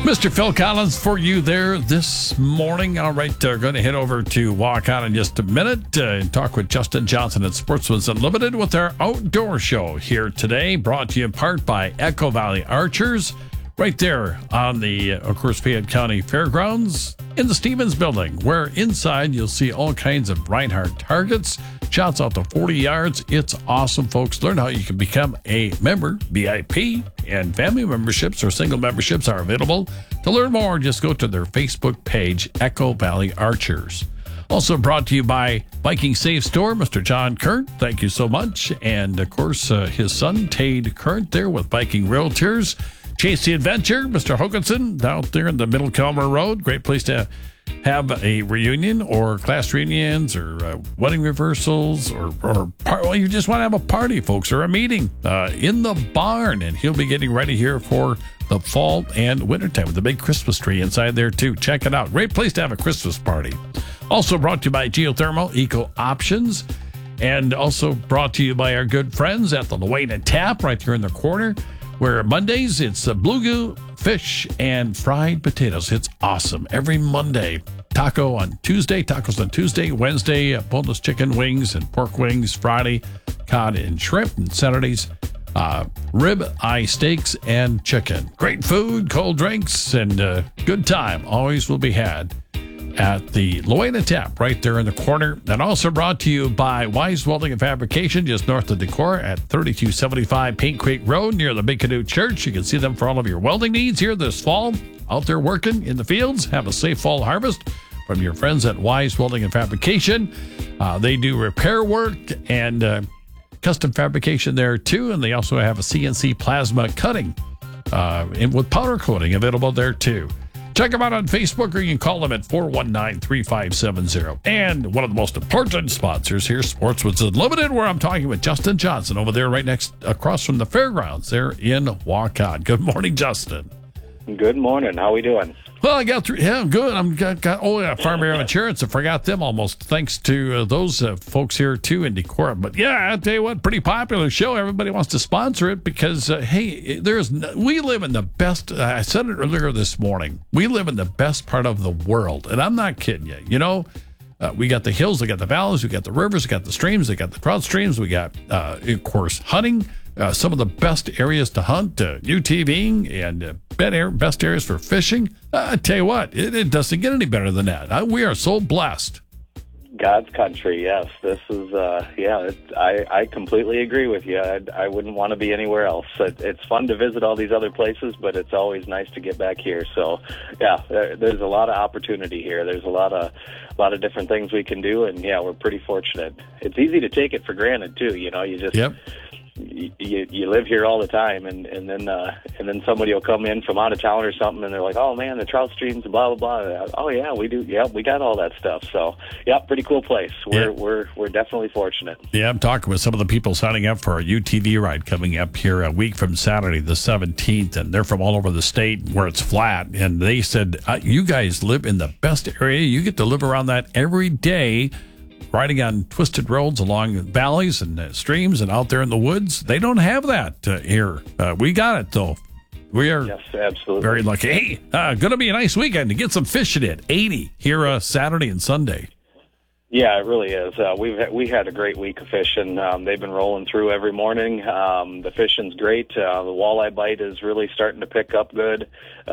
Mr. Phil Collins for you there this morning. All right, going to head over to Walk On in just a minute and talk with Justin Johnson at Sportsman's Unlimited with our outdoor show here today, brought to you in part by Echo Valley Archers, right there on the, of course, Fayette County Fairgrounds in the Stevens Building, where inside you'll see all kinds of Reinhardt targets, shots out to 40 yards. It's awesome, folks. Learn how you can become a member, VIP, and family memberships or single memberships are available. To learn more, just go to their Facebook page, Echo Valley Archers. Also brought to you by Viking Safe Store, Mr. John Current. Thank you so much. And, of course, his son, Tade Current, there with Viking Realtors. Chase the Adventure, Mr. Hoganson, out there in the Middle Calmer Road. Great place to have a reunion or class reunions or wedding reversals or well, you just want to have a party, folks, or a meeting in the barn. And he'll be getting ready here for the fall and wintertime with the big Christmas tree inside there, too. Check it out. Great place to have a Christmas party. Also brought to you by Geothermal Eco Options, and also brought to you by our good friends at the Luena Tap right here in the corner, where Mondays it's bluegill, fish, and fried potatoes. It's awesome. Every Monday, tacos on Tuesday, Wednesday, boneless chicken wings and pork wings, Friday, cod and shrimp, and Saturdays, rib eye steaks and chicken. Great food, cold drinks, and good time always will be had at the Luena Tap right there in the corner. And also brought to you by Wise Welding and Fabrication, just north of Decorah at 3275 Paint Creek Road near the Big Canoe Church. You can see them for all of your welding needs here this fall. Out there working in the fields. Have a safe fall harvest from your friends at Wise Welding and Fabrication. They do repair work and custom fabrication there too. And they also have a CNC plasma cutting with powder coating available there too. Check them out on Facebook, or you can call them at 419-3570. And one of the most important sponsors here, Sportsman's Unlimited, where I'm talking with Justin Johnson over there right across from the fairgrounds there in Waukegan. Good morning, Justin. Good morning. How we doing? Well, I got through. Yeah, I'm good. Farm Air Insurance. I forgot them almost, thanks to those folks here too in Decorah. But yeah, I'll tell you what, pretty popular show. Everybody wants to sponsor it because hey, we live in the best. I said it earlier this morning. We live in the best part of the world, and I'm not kidding you. You know, we got the hills, we got the valleys, we got the rivers, we got the streams, we got the trout streams, we got of course hunting. Some of the best areas to hunt, UTVing, and best areas for fishing. I tell you what, it doesn't get any better than that. We are so blessed. God's country, yes. This is, I completely agree with you. I wouldn't want to be anywhere else. It's fun to visit all these other places, but it's always nice to get back here. So, yeah, there's a lot of opportunity here. There's a lot of different things we can do, and yeah, we're pretty fortunate. It's easy to take it for granted too. You know, you just. Yep. You live here all the time, and then somebody will come in from out of town or something, and they're like, "Oh man, the trout streams, blah blah blah." Oh yeah, we do. Yeah, we got all that stuff. So yeah, pretty cool place. We're definitely fortunate. Yeah, I'm talking with some of the people signing up for a UTV ride coming up here a week from Saturday the 17th, and they're from all over the state where it's flat, and they said, "You guys live in the best area. You get to live around that every day." Riding on twisted roads along valleys and streams and out there in the woods. They don't have that here. We got it, though. We are absolutely very lucky. Hey, going to be a nice weekend to get some fishing in. 80 here Saturday and Sunday. Yeah, it really is. We had a great week of fishing. They've been rolling through every morning. The fishing's great. The walleye bite is really starting to pick up good.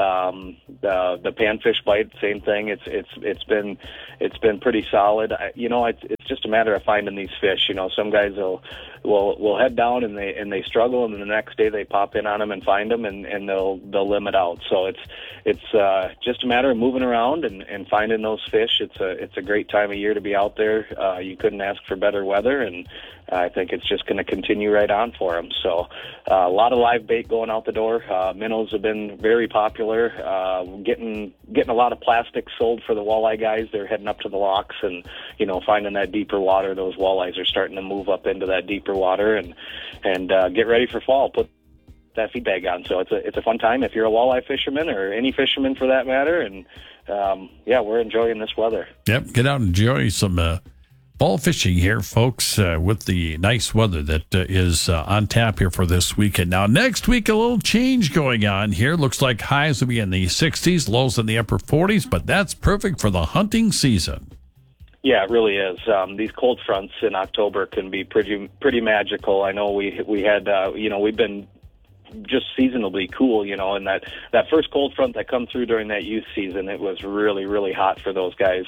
The panfish bite, same thing. It's been pretty solid. It's just a matter of finding these fish. You know, some guys will head down and they struggle, and then the next day they pop in on them and find them, and they'll limit out. So it's just a matter of moving around and finding those fish. It's a great time of year to be out there. You couldn't ask for better weather, and I think it's just going to continue right on for them. So a lot of live bait going out the door. Minnows have been very popular. Getting a lot of plastic sold for the walleye guys. They're heading up to the locks and finding that deeper water. Those walleyes are starting to move up into that deeper water and get ready for fall. Put that feed bag on. So it's a fun time if you're a walleye fisherman or any fisherman for that matter. And we're enjoying this weather. Yep, get out and enjoy some fall fishing here, folks, with the nice weather that is on tap here for this weekend. Now, next week, a little change going on here. Looks like highs will be in the 60s, lows in the upper 40s, but that's perfect for the hunting season. Yeah, it really is. These cold fronts in October can be pretty magical. I know we had, we've been just seasonably cool, and that first cold front that come through during that youth season, it was really, really hot for those guys.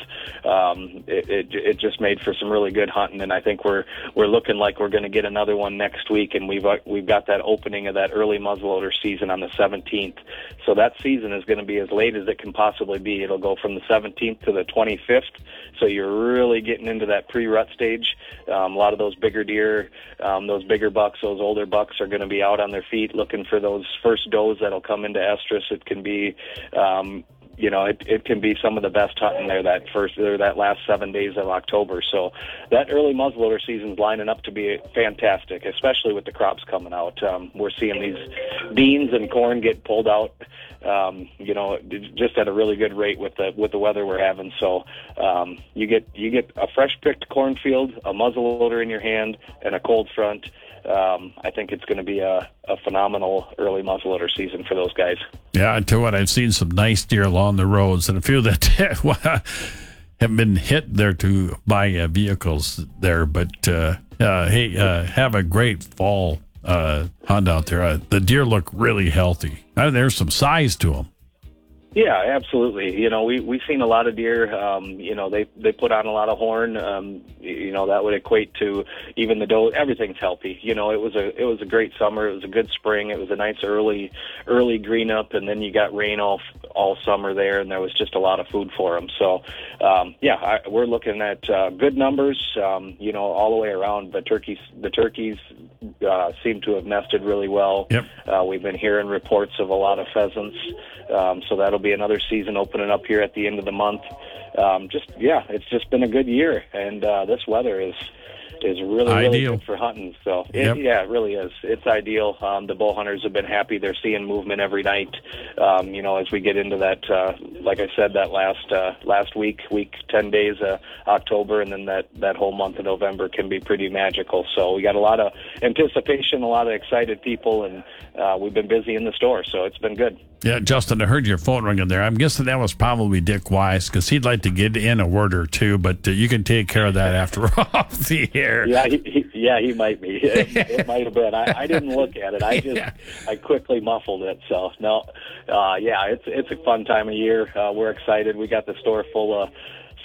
It just made for some really good hunting, and I think we're looking like we're going to get another one next week, and we've got that opening of that early muzzleloader season on the 17th. So that season is going to be as late as it can possibly be. It'll go from the 17th to the 25th. So you're really getting into that pre-rut stage. A lot of those bigger deer, those bigger bucks, those older bucks are going to be out on their feet looking for those first does that'll come into estrus. It can be, it can be some of the best hunting there that last 7 days of October. So that early muzzleloader season's lining up to be fantastic, especially with the crops coming out. We're seeing these beans and corn get pulled out, just at a really good rate with the weather we're having. So you get a fresh picked cornfield, a muzzleloader in your hand, and a cold front. I think it's going to be a phenomenal early muzzleloader season for those guys. Yeah, I tell you what, I've seen some nice deer along the roads, and a few that have been hit there by vehicles there. But have a great fall hunt out there. The deer look really healthy. There's some size to them. Yeah, absolutely. We've seen a lot of deer. They put on a lot of horn. That would equate to even the doe. Everything's healthy. It was a great summer. It was a good spring. It was a nice early green up, and then you got rain all summer there, and there was just a lot of food for them. So, we're looking at good numbers. All the way around. The turkeys seem to have nested really well. Yep. We've been hearing reports of a lot of pheasants. So that'll be another season opening up here at the end of the month. It's just been a good year, and this weather is really good for hunting. So it really is. It's ideal. The bow hunters have been happy. They're seeing movement every night. As we get into that, like I said, that last week, 10 days, October, and then that whole month of November can be pretty magical. So we got a lot of anticipation, a lot of excited people, and we've been busy in the store. So it's been good. Yeah, Justin, I heard your phone ringing there. I'm guessing that was probably Dick Weiss, because he'd like to get in a word or two, but you can take care of that after off the air. Yeah, he might be. It might have been. I didn't look at it. I quickly muffled it. So no, it's a fun time of year. We're excited. We got the store full of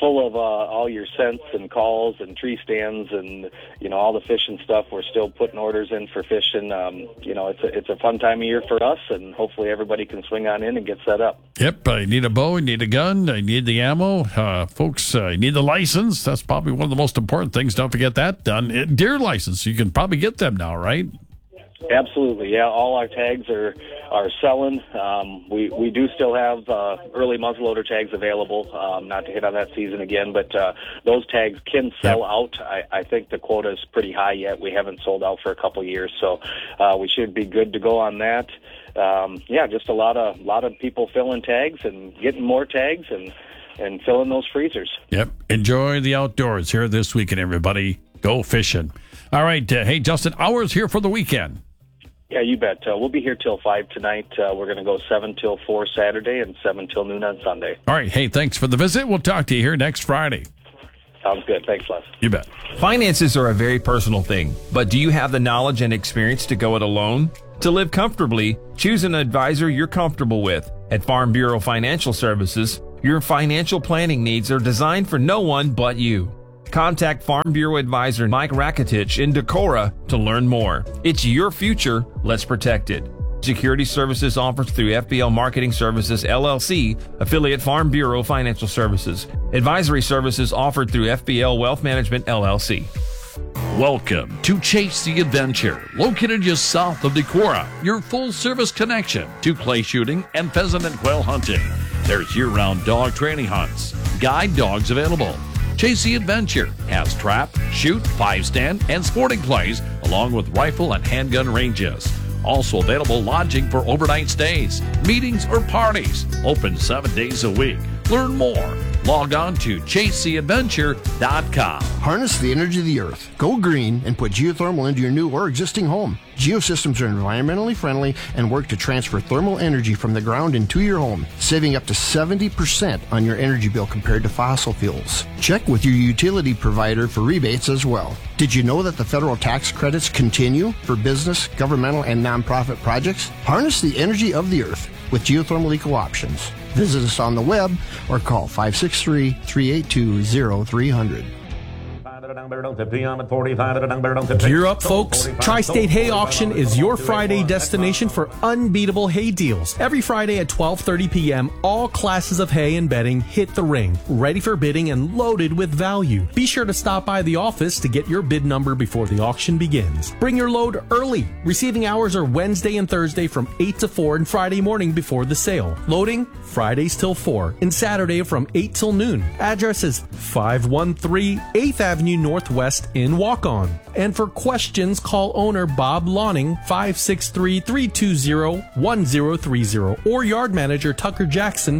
all your scents and calls and tree stands and all the fishing stuff. We're still putting orders in for fishing. It's a fun time of year for us, and hopefully everybody can swing on in and get set up. Yep, you need a bow, you need a gun, you need the ammo, folks. You need the license. That's probably one of the most important things. Don't forget that done. Deer license, you can probably get them now, right? Absolutely, yeah. All our tags are selling. We do still have early muzzleloader tags available. Not to hit on that season again, but those tags can sell out. I think the quota is pretty high yet. We haven't sold out for a couple years, so we should be good to go on that. Just a lot of people filling tags and getting more tags and filling those freezers. Yep. Enjoy the outdoors here this weekend, everybody. Go fishing. All right. Hey, Justin, hours here for the weekend. Yeah, you bet. We'll be here till 5 tonight. We're going to go 7 till 4 Saturday and 7 till noon on Sunday. All right. Hey, thanks for the visit. We'll talk to you here next Friday. Sounds good. Thanks, Les. You bet. Finances are a very personal thing, but do you have the knowledge and experience to go it alone? To live comfortably, choose an advisor you're comfortable with. At Farm Bureau Financial Services, your financial planning needs are designed for no one but you. Contact Farm Bureau Advisor Mike Rakitich in Decorah to learn more. It's your future. Let's protect it. Security services offered through FBL Marketing Services, LLC, affiliate Farm Bureau Financial Services. Advisory services offered through FBL Wealth Management, LLC. Welcome to Chase the Adventure, located just south of Decorah, your full-service connection to clay shooting and pheasant and quail hunting. There's year-round dog training hunts, guide dogs available. Chase the Adventure has trap, shoot, 5-stand, and sporting plays, along with rifle and handgun ranges. Also available lodging for overnight stays, meetings, or parties. Open 7 days a week. Learn more. Log on to chaseadventure.com. Harness the energy of the earth. Go green and put geothermal into your new or existing home. Geosystems are environmentally friendly and work to transfer thermal energy from the ground into your home, saving up to 70% on your energy bill compared to fossil fuels. Check with your utility provider for rebates as well. Did you know that the federal tax credits continue for business, governmental, and nonprofit projects? Harness the energy of the earth with geothermal eco options. Visit us on the web or call 563-382-0300. Gear up, folks. Tri-State Hay Auction is your Friday destination for unbeatable hay deals. Every Friday at 12:30 p.m., all classes of hay and bedding hit the ring, ready for bidding and loaded with value. Be sure to stop by the office to get your bid number before the auction begins. Bring your load early. Receiving hours are Wednesday and Thursday from 8 to 4 and Friday morning before the sale. Loading, Fridays till 4 and Saturday from 8 till noon. Address is 513 8th Avenue Northwest in Waukon. And for questions, call owner Bob Lawning 563-320-1030 or yard manager Tucker Jackson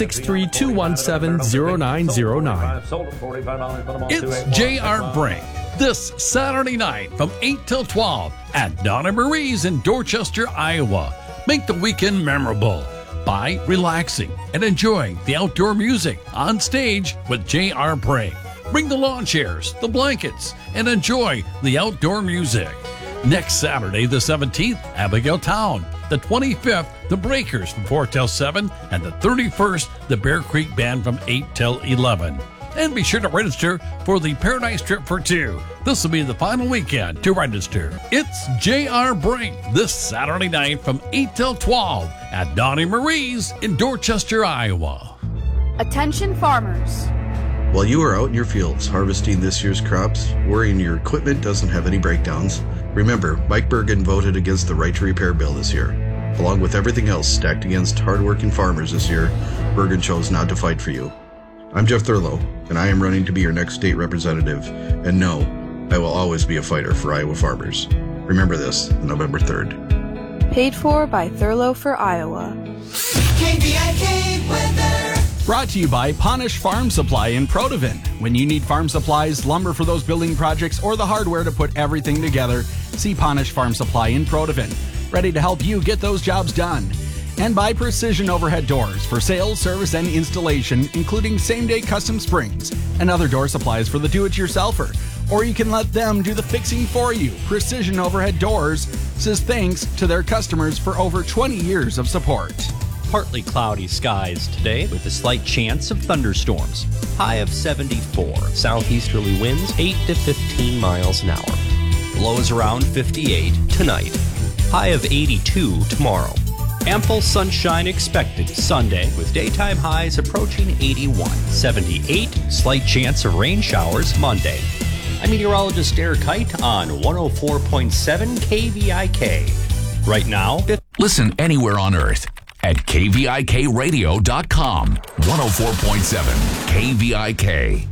563-217-0909. It's J.R. Brink this Saturday night from 8 till 12 at Donna Marie's in Dorchester, Iowa. Make the weekend memorable by relaxing and enjoying the outdoor music on stage with J.R. Brink. Bring the lawn chairs, the blankets, and enjoy the outdoor music. Next Saturday, the 17th, Abigail Town. The 25th, the Breakers from 4 till 7. And the 31st, the Bear Creek Band from 8 till 11. And be sure to register for the Paradise Trip for 2. This will be the final weekend to register. It's J.R. Brink this Saturday night from 8 till 12 at Donnie Marie's in Dorchester, Iowa. Attention farmers. While you are out in your fields harvesting this year's crops, worrying your equipment doesn't have any breakdowns, remember, Mike Bergen voted against the Right to Repair bill this year. Along with everything else stacked against hardworking farmers this year, Bergen chose not to fight for you. I'm Jeff Thurlow, and I am running to be your next state representative. And no, I will always be a fighter for Iowa farmers. Remember this, November 3rd. Paid for by Thurlow for Iowa. KVIK weather. Brought to you by Ponish Farm Supply in Protivin. When you need farm supplies, lumber for those building projects, or the hardware to put everything together, see Ponish Farm Supply in Protivin. Ready to help you get those jobs done. And by Precision Overhead Doors for sales, service, and installation, including same-day custom springs and other door supplies for the do-it-yourselfer. Or you can let them do the fixing for you. Precision Overhead Doors says thanks to their customers for over 20 years of support. Partly cloudy skies today with a slight chance of thunderstorms. High of 74. Southeasterly winds 8 to 15 miles an hour. Lows around 58 tonight. High of 82 tomorrow. Ample sunshine expected Sunday with daytime highs approaching 81. 78. Slight chance of rain showers Monday. I'm meteorologist Eric Kite on 104.7 KVIK. Right now, listen anywhere on earth at KVIKradio.com. 104.7 KVIK.